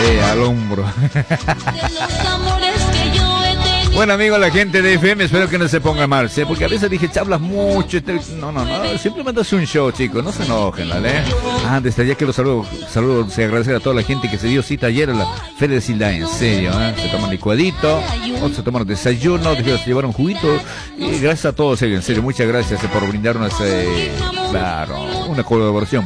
al hombro. Bueno, amigos, la gente de FM, espero que no se ponga mal, ¿sí? Porque a veces dije, hablas mucho. No, simplemente es un show, chicos, no se enojen, ¿vale? Desde ya que los saludos, se agradece a toda la gente que se dio cita ayer a la Feria de Sildá, en serio, ¿eh? Se toman licuadito, otros se tomaron desayuno, otros se llevaron juguito, y gracias a todos, en serio, muchas gracias por brindarnos, una colaboración.